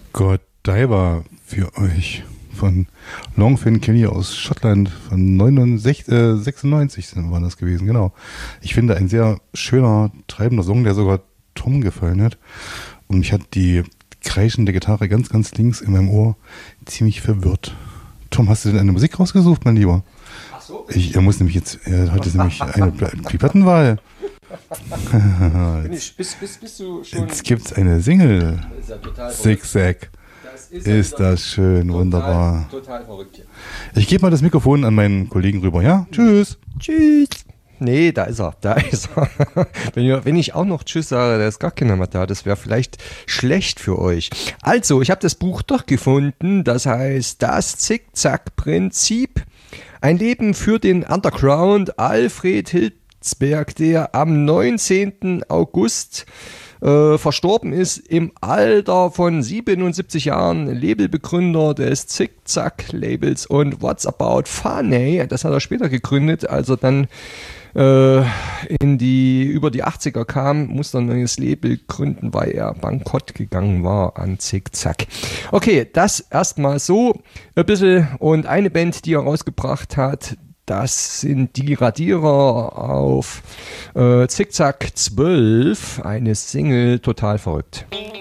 Godiva für euch von Longfin Kelly aus Schottland von 96 war das gewesen, genau. Ich finde ein sehr schöner, treibender Song, der sogar Tom gefallen hat. Und mich hat die kreischende Gitarre ganz, ganz links in meinem Ohr ziemlich verwirrt. Tom, hast du denn eine Musik rausgesucht, mein Lieber? Ach so. Heute ist nämlich eine Plattenwahl. Bist du schon... Jetzt gibt's eine Single. Das ist ja total Zigzag. Ist das schön, wunderbar. Total verrückt hier. Ich gebe mal das Mikrofon an meinen Kollegen rüber, ja? Tschüss. Tschüss. Nee, da ist er. Wenn ich auch noch Tschüss sage, da ist gar keiner mehr da. Das wäre vielleicht schlecht für euch. Also, ich habe das Buch doch gefunden. Das heißt, das Zickzack-Prinzip. Ein Leben für den Underground. Alfred Hilzberg, der am 19. August verstorben ist im Alter von 77 Jahren, Labelbegründer des Zickzack-Labels und What's About Funny, das hat er später gegründet, also dann über die 80er kam, musste ein neues Label gründen, weil er bankrott gegangen war an Zickzack. Okay, das erstmal so ein bisschen, und eine Band, die er rausgebracht hat, das sind die Radierer auf Zickzack 12, eine Single, total verrückt.